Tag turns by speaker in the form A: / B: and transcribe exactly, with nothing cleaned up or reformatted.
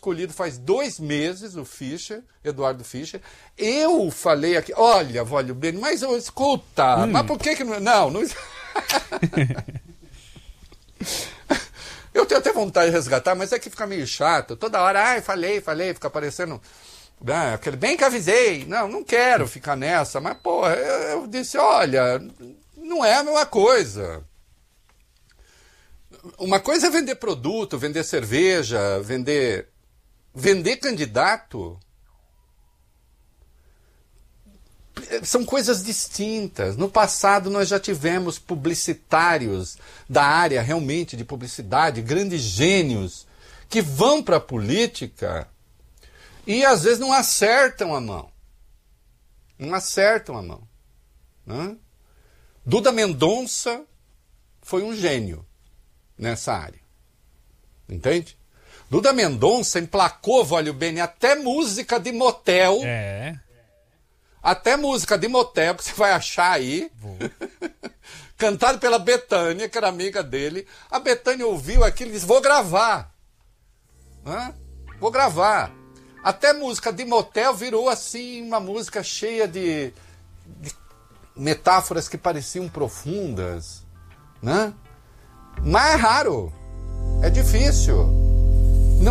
A: escolhido faz dois meses, o Fischer, Eduardo Fischer. Eu falei aqui, olha, Wólio Bene, mas eu, escuta, hum. mas por que que não... Não, não... Eu tenho até vontade de resgatar, mas é que fica meio chato. Toda hora, ai, falei, falei, fica parecendo... Ah, aquele, bem que avisei. Não, não quero ficar nessa. Mas, porra, eu, eu disse, olha, não é a mesma coisa. Uma coisa é vender produto, vender cerveja, vender... Vender candidato. São coisas distintas. No passado nós já tivemos publicitários da área realmente de publicidade, grandes gênios, que vão para a política e às vezes não acertam a mão. Não acertam a mão. Né? Duda Mendonça foi um gênio nessa área. Entende? Duda Mendonça emplacou, Wólio Bene, até música de motel.
B: É.
A: Até música de motel, que você vai achar aí. Cantado pela Bethânia, que era amiga dele. A Bethânia ouviu aquilo e disse, vou gravar. Hã? Vou gravar. Até música de motel virou assim uma música cheia de, de metáforas que pareciam profundas. Né? Mas é raro. É difícil.